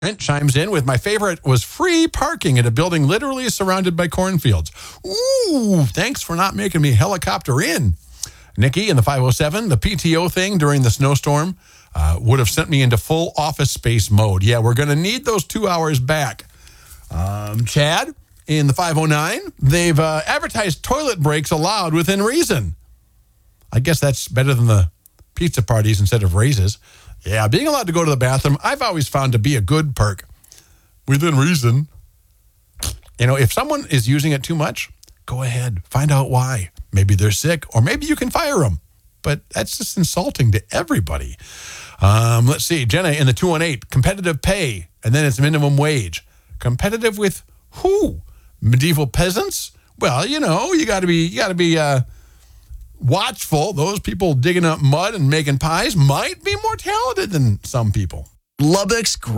Brent chimes in with my favorite was free parking at a building literally surrounded by cornfields. Ooh, thanks for not making me helicopter in. Nikki in the 507, the PTO thing during the snowstorm would have sent me into full office space mode. Yeah, we're going to need those 2 hours back. Chad in the 509, they've advertised toilet breaks allowed within reason. I guess that's better than the pizza parties instead of raises. Yeah, being allowed to go to the bathroom, I've always found to be a good perk. Within reason. You know, if someone is using it too much, go ahead, find out why. Maybe they're sick, or maybe you can fire them. But that's just insulting to everybody. Let's see, Jenna in the 218, competitive pay, and then it's minimum wage. Competitive with who? Medieval peasants? Well, you know, you got to be watchful. Those people digging up mud and making pies might be more talented than some people. Lubbock's